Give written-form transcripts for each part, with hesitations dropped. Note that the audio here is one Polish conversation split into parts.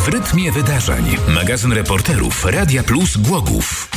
W rytmie wydarzeń. Magazyn reporterów Radia Plus Głogów.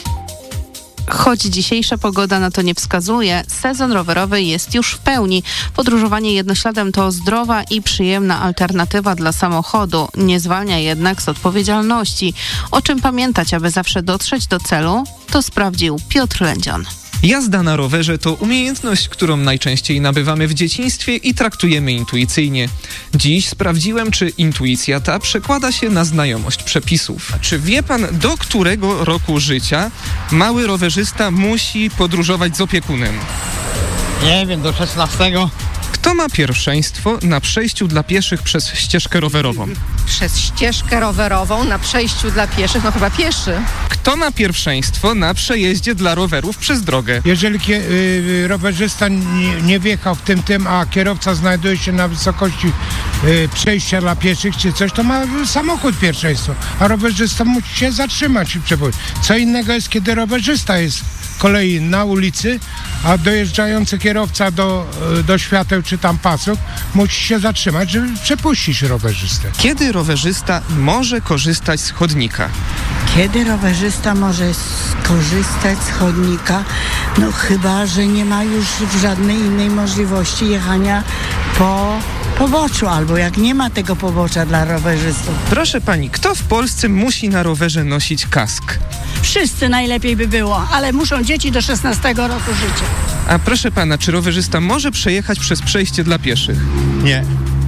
Choć dzisiejsza pogoda na to nie wskazuje, sezon rowerowy jest już w pełni. Podróżowanie jednośladem to zdrowa i przyjemna alternatywa dla samochodu. Nie zwalnia jednak z odpowiedzialności. O czym pamiętać, aby zawsze dotrzeć do celu, to sprawdził Piotr Lędzion. Jazda na rowerze to umiejętność, którą najczęściej nabywamy w dzieciństwie i traktujemy intuicyjnie. Dziś sprawdziłem, czy intuicja ta przekłada się na znajomość przepisów. Czy wie pan, do którego roku życia mały rowerzysta musi podróżować z opiekunem? Nie wiem, do 16. Kto ma pierwszeństwo na przejściu dla pieszych przez ścieżkę rowerową? Przez ścieżkę rowerową na przejściu dla pieszych, no chyba pieszy. Kto ma pierwszeństwo na przejeździe dla rowerów przez drogę? Jeżeli rowerzysta nie wjechał w tym, a kierowca znajduje się na wysokości przejścia dla pieszych czy coś, to ma samochód pierwszeństwo, a rowerzysta musi się zatrzymać i przepuścić. Co innego jest, kiedy rowerzysta jest z kolei na ulicy, a dojeżdżający kierowca do świateł czy tam pasów musi się zatrzymać, żeby przepuścić rowerzystę. Kiedy rowerzysta może korzystać z chodnika? Kiedy rowerzysta może skorzystać z chodnika? No chyba, że nie ma już żadnej innej możliwości jechania po poboczu, albo jak nie ma tego pobocza dla rowerzystów. Proszę pani, kto w Polsce musi na rowerze nosić kask? Wszyscy najlepiej by było, ale muszą dzieci do 16 roku życia. A proszę pana, czy rowerzysta może przejechać przez przejście dla pieszych? Nie.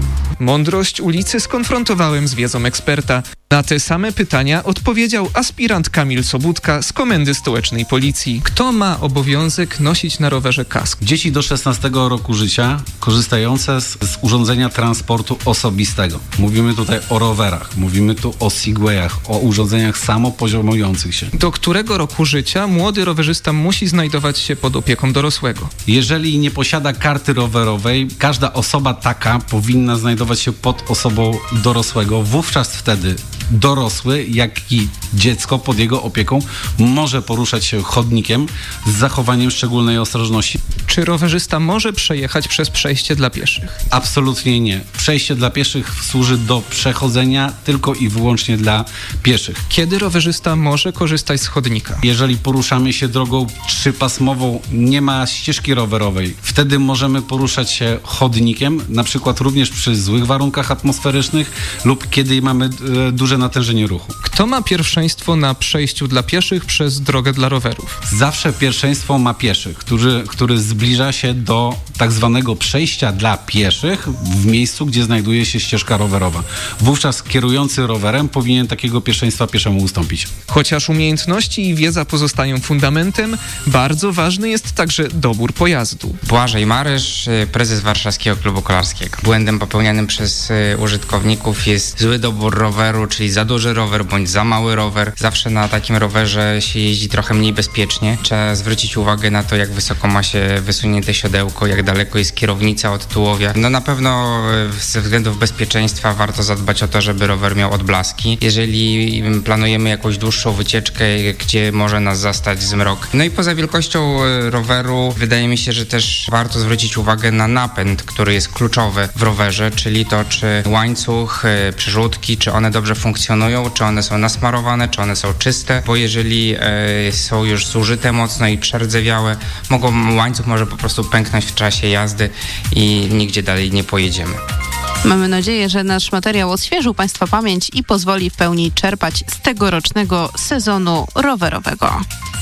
Mądrość ulicy skonfrontowałem z wiedzą eksperta. Na te same pytania odpowiedział aspirant Kamil Sobudka z Komendy Stołecznej Policji. Kto ma obowiązek nosić na rowerze kask? Dzieci do 16 roku życia korzystające z urządzenia transportu osobistego. Mówimy tutaj o rowerach, mówimy tu o segwayach, o urządzeniach samopoziomujących się. Do którego roku życia młody rowerzysta musi znajdować się pod opieką dorosłego? Jeżeli nie posiada karty rowerowej, każda osoba taka powinna znajdować się pod osobą dorosłego. Wówczas wtedy dorosły, jak i dziecko pod jego opieką może poruszać się chodnikiem z zachowaniem szczególnej ostrożności. Czy rowerzysta może przejechać przez przejście dla pieszych? Absolutnie nie. Przejście dla pieszych służy do przechodzenia tylko i wyłącznie dla pieszych. Kiedy rowerzysta może korzystać z chodnika? Jeżeli poruszamy się drogą trzypasmową, nie ma ścieżki rowerowej, wtedy możemy poruszać się chodnikiem, na przykład również przy złych warunkach atmosferycznych lub kiedy mamy duże natężenie ruchu. Kto ma pierwszeństwo na przejściu dla pieszych przez drogę dla rowerów? Zawsze pierwszeństwo ma pieszy, który zbliża się do tak zwanego przejścia dla pieszych w miejscu, gdzie znajduje się ścieżka rowerowa. Wówczas kierujący rowerem powinien takiego pierwszeństwa pieszemu ustąpić. Chociaż umiejętności i wiedza pozostają fundamentem, bardzo ważny jest także dobór pojazdu. Błażej Marysz, prezes Warszawskiego Klubu Kolarskiego. Błędem popełnianym przez użytkowników jest zły dobór roweru, czyli za duży rower bądź za mały rower. Zawsze na takim rowerze się jeździ trochę mniej bezpiecznie. Trzeba zwrócić uwagę na to, jak wysoko ma się wysunięte siodełko, jak daleko jest kierownica od tułowia. No na pewno ze względów bezpieczeństwa warto zadbać o to, żeby rower miał odblaski. Jeżeli planujemy jakąś dłuższą wycieczkę, gdzie może nas zastać zmrok. No i poza wielkością roweru wydaje mi się, że też warto zwrócić uwagę na napęd, który jest kluczowy w rowerze, czyli to, czy łańcuch, przerzutki, czy one dobrze funkcjonują, czy one są nasmarowane, czy one są czyste, bo jeżeli są już zużyte mocno i przerdzewiałe, łańcuch może po prostu pęknąć w czasie jazdy i nigdzie dalej nie pojedziemy. Mamy nadzieję, że nasz materiał odświeżył Państwa pamięć i pozwoli w pełni czerpać z tegorocznego sezonu rowerowego.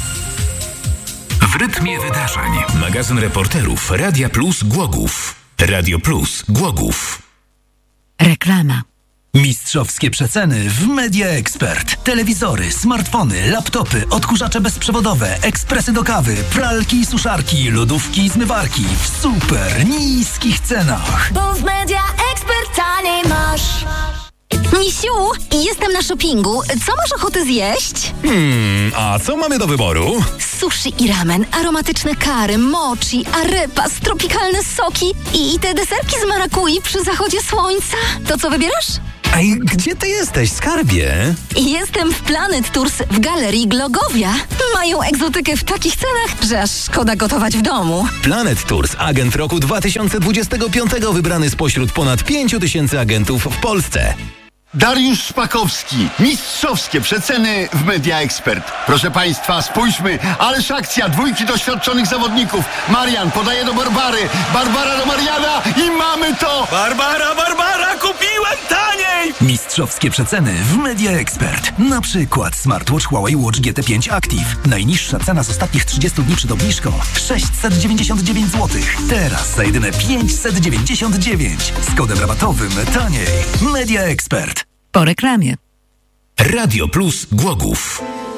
W rytmie wydarzeń. Magazyn reporterów Radia Plus Głogów. Radio Plus Głogów. Reklama. Mistrzowskie przeceny w Media Expert. Telewizory, smartfony, laptopy, odkurzacze bezprzewodowe, ekspresy do kawy, pralki i suszarki, lodówki i zmywarki w super niskich cenach. Bo w Media Expert taniej masz. Misiu, jestem na shoppingu. Co masz ochotę zjeść? A co mamy do wyboru? Sushi i ramen, aromatyczne kary, mochi, arepas, tropikalne soki i te deserki z marakui przy zachodzie słońca. To co wybierasz? Ej, gdzie ty jesteś, skarbie? Jestem w Planet Tours w Galerii Glogowia. Mają egzotykę w takich cenach, że aż szkoda gotować w domu. Planet Tours, agent roku 2025, wybrany spośród ponad 5000 agentów w Polsce. Dariusz Szpakowski. Mistrzowskie przeceny w Media Expert. Proszę Państwa, spójrzmy, ależ akcja, dwójki doświadczonych zawodników. Marian podaje do Barbary, Barbara do Mariana i mamy to! Barbara, kupiłem taniej! Mistrzowskie przeceny w Media Expert. Na przykład smartwatch Huawei Watch GT5 Active. Najniższa cena z ostatnich 30 dni przed obniżką 699 zł. Teraz za jedyne 599. Z kodem rabatowym taniej. Media Expert. Po reklamie. Radio Plus Głogów.